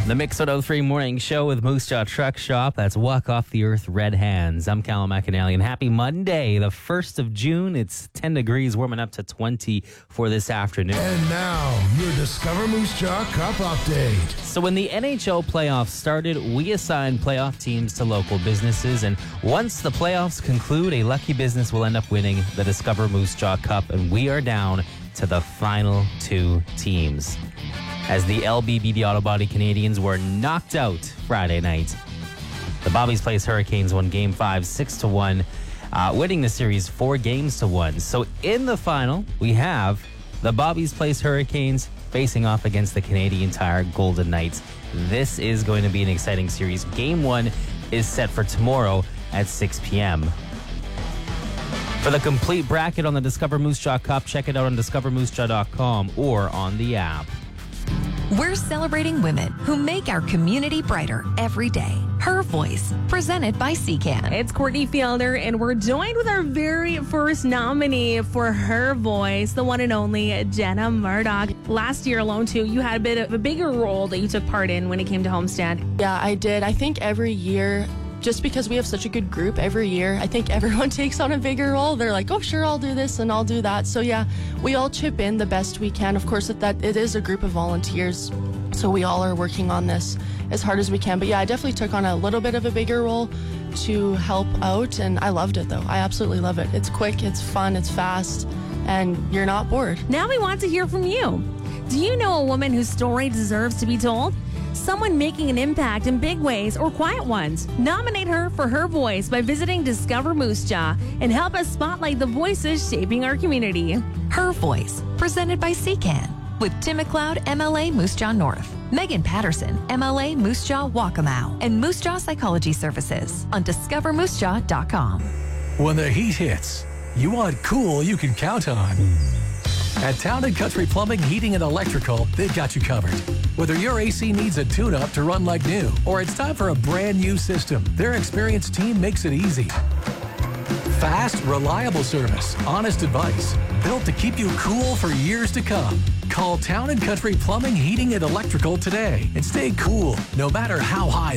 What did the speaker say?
The Mix 103 Morning Show with Moose Jaw Truck Shop. That's Walk Off the Earth, Red Hands. I'm Callum McAnally, and happy Monday, the 1st of June. It's 10 degrees, warming up to 20 for this afternoon. And now, your Discover Moose Jaw Cup update. So when the NHL playoffs started, we assigned playoff teams to local businesses, and once the playoffs conclude, a lucky business will end up winning the Discover Moose Jaw Cup, and we are down to the final two teams. As the LBBD Auto Body Canadians were knocked out Friday night. The Bobby's Place Hurricanes won Game 5 6-1, winning the series 4-1. So in the final, we have the Bobby's Place Hurricanes facing off against the Canadian Tire Golden Knights. This is going to be an exciting series. Game 1 is set for tomorrow at 6 p.m. For the complete bracket on the Discover Moose Jaw Cup, check it out on discovermoosejaw.com or on the app. We're celebrating women who make our community brighter every day. Her Voice, presented by CCAN. It's Courtney Fielder, and we're joined with our very first nominee for Her Voice, the one and only Jenna Murdoch. Last year alone, too, you had a bit of a bigger role that you took part in when it came to Homestead. Yeah, I did. I think every year, just because we have such a good group every year, I think everyone takes on a bigger role. They're like, oh, sure, I'll do this and I'll do that. So yeah, we all chip in the best we can. Of course, it is a group of volunteers, so we all are working on this as hard as we can. But yeah, I definitely took on a little bit of a bigger role to help out, and I loved it, though. I absolutely love it. It's quick, it's fun, it's fast, and you're not bored. Now we want to hear from you. Do you know a woman whose story deserves to be told? Someone making an impact in big ways or quiet ones. Nominate her for Her Voice by visiting Discover Moose Jaw and help us spotlight the voices shaping our community. Her Voice, presented by CCAN. With Tim McLeod, MLA Moose Jaw North, Megan Patterson, MLA Moose Jaw Waccamaw, and Moose Jaw Psychology Services on discovermoosejaw.com. When the heat hits, you want cool you can count on. At Town & Country Plumbing, Heating, and Electrical, they've got you covered. Whether your AC needs a tune-up to run like new, or it's time for a brand new system, their experienced team makes it easy. Fast, reliable service, honest advice, built to keep you cool for years to come. Call Town & Country Plumbing, Heating, and Electrical today and stay cool no matter how high